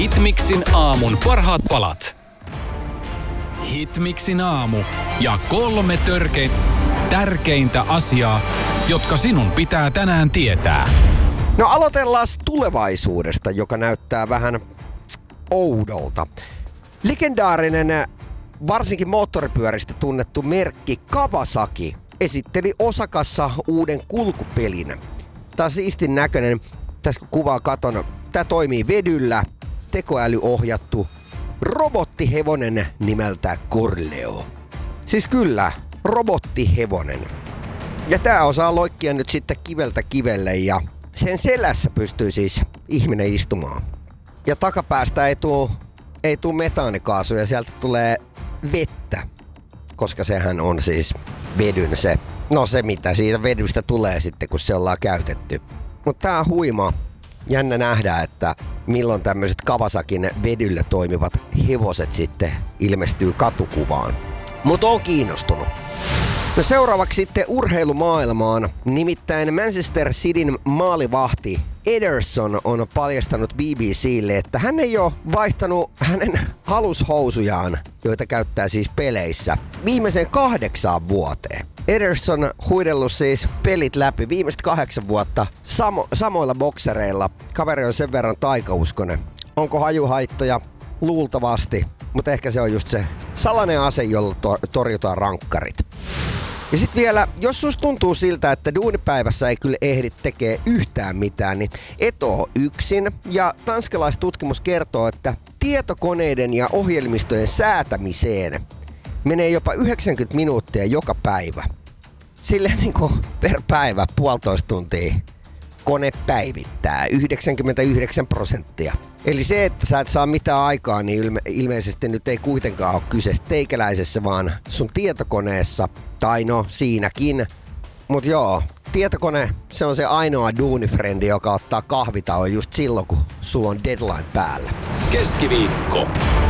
Hitmixin aamun parhaat palat. Hitmixin aamu ja 3 tärkeintä asiaa, jotka sinun pitää tänään tietää. No aloitellaan tulevaisuudesta, joka näyttää vähän oudolta. Legendaarinen, varsinkin moottoripyöristä tunnettu merkki Kawasaki esitteli Osakassa uuden kulkupelin. Tää on siistin näköinen. Tässä kun kuvaa katon, tää toimii vedyllä, tekoälyohjattu robottihevonen nimeltä Corleo. Siis kyllä, robottihevonen. Ja tää osaa loikkia nyt sitten kiveltä kivelle ja sen selässä pystyy siis ihminen istumaan. Ja takapäästä ei tuu metaanikaasuja, sieltä tulee vettä, koska sehän on siis vedyn se mitä siitä vedystä tulee sitten, kun se ollaan käytetty. Mutta tää on huima. Jännä nähdä, että milloin tämmöiset Kawasakin vedyllä toimivat hevoset sitten ilmestyy katukuvaan. Mutta on kiinnostunut. No seuraavaksi sitten urheilumaailmaan. Nimittäin Manchester Cityn maalivahti Ederson on paljastanut BBClle, että hän ei ole vaihtanut hänen alushousujaan, joita käyttää siis peleissä, viimeiseen 8 vuoteen. Ederson huidellut siis pelit läpi viimeiset 8 vuotta samoilla boksereilla. Kaveri on sen verran taikauskonen. Onko hajuhaittoja? Luultavasti, mutta ehkä se on just se salainen ase, jolla torjutaan rankkarit. Ja sit vielä, jos susta tuntuu siltä, että duunipäivässä ei kyllä ehdi tekee yhtään mitään, niin et oo yksin. Ja tanskalaistutkimus kertoo, että tietokoneiden ja ohjelmistojen säätämiseen menee jopa 90 minuuttia joka päivä. Silleen niinku per päivä 1,5 tuntia kone päivittää 99%. Eli se, että sä et saa mitään aikaa, niin ilmeisesti nyt ei kuitenkaan ole kyse teikäläisessä, vaan sun tietokoneessa. Tai no siinäkin. Mut joo, tietokone, se on se ainoa duunifrendi, joka ottaa kahvitauon just silloin, kun sulla on deadline päällä. Keskiviikko.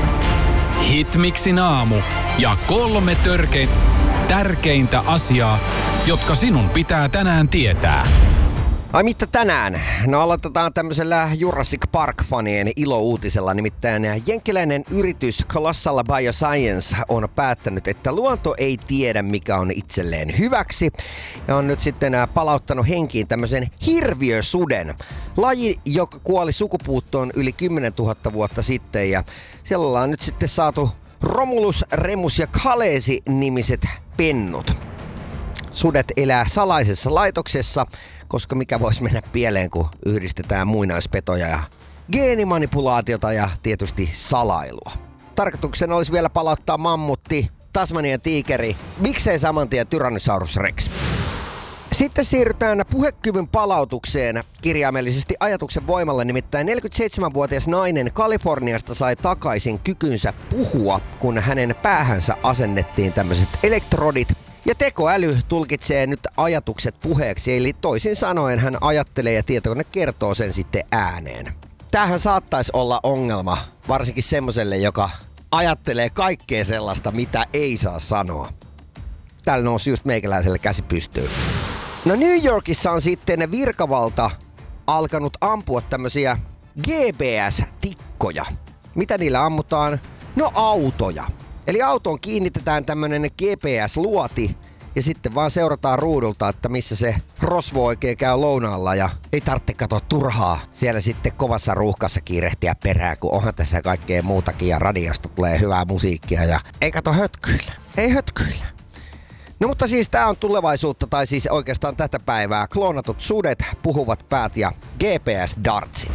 Hitmixin aamu ja 3 tärkeintä asiaa, jotka sinun pitää tänään tietää. Ai mitä tänään? No aloitetaan tämmöisellä Jurassic Park-fanien ilouutisella, nimittäin jenkkiläinen yritys Colossal Bioscience on päättänyt, että luonto ei tiedä mikä on itselleen hyväksi ja on nyt sitten palauttanut henkiin tämmöisen hirviösuden. Laji, joka kuoli sukupuuttoon yli 10 000 vuotta sitten ja siellä ollaan nyt sitten saatu Romulus, Remus ja Khaleesi nimiset pennut. Sudet elää salaisessa laitoksessa, koska mikä voisi mennä pieleen, kun yhdistetään muinaispetoja ja geenimanipulaatiota ja tietysti salailua. Tarkoituksena olisi vielä palauttaa mammutti, Tasmanian tiikeri, miksei saman tien Tyrannosaurus Rex. Sitten siirrytään puhekyvyn palautukseen kirjaimellisesti ajatuksen voimalla, nimittäin 47-vuotias nainen Kaliforniasta sai takaisin kykynsä puhua, kun hänen päähänsä asennettiin tämmöiset elektrodit. Ja tekoäly tulkitsee nyt ajatukset puheeksi, eli toisin sanoen hän ajattelee ja tietokone kertoo sen sitten ääneen. Tämähän saattaisi olla ongelma, varsinkin semmoselle, joka ajattelee kaikkea sellaista, mitä ei saa sanoa. Täällä nousi just meikäläiselle käsi pystyyn. No New Yorkissa on sitten virkavalta alkanut ampua tämmösiä GPS-tikkoja. Mitä niillä ammutaan? No autoja. Eli autoon kiinnitetään tämmönen GPS-luoti ja sitten vaan seurataan ruudulta, että missä se rosvo oikein käy lounaalla ja ei tarvitse katsoa turhaa siellä sitten kovassa ruuhkassa kiirehtiä perään, kun onhan tässä kaikkea muutakin ja radiosta tulee hyvää musiikkia ja ei kato hötkyillä, ei hötkyillä. No mutta siis tää on tulevaisuutta tai siis oikeastaan tätä päivää. Kloonatut sudet, puhuvat päät ja GPS-dartsit.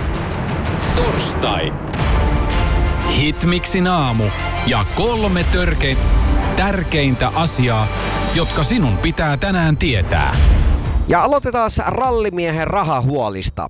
Torstai. Hitmixin aamu ja 3 tärkeintä asiaa, jotka sinun pitää tänään tietää. Ja aloitetaan rallimiehen rahahuolista.